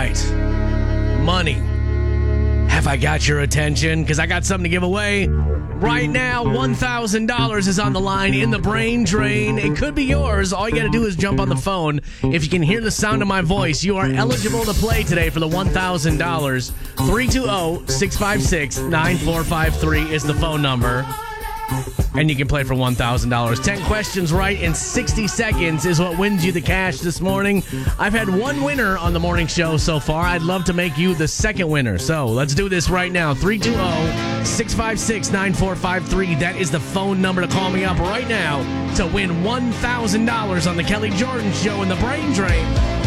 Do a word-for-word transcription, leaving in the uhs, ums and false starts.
right. Money. Have I got your attention? Because I got something to give away. Right now, one thousand dollars is on the line in the brain drain. It could be yours. All you got to do is jump on the phone. If you can hear the sound of my voice, you are eligible to play today for the one thousand dollars. three two zero, six five six, nine four five three is the phone number. And you can play for one thousand dollars. ten questions right in sixty seconds is what wins you the cash this morning. I've had one winner on the morning show so far. I'd love to make you the second winner. So let's do this right now. three two zero, six five six, nine four five three. That is the phone number to call me up right now to win one thousand dollars on the Kelly Jordan Show in the Brain Drain.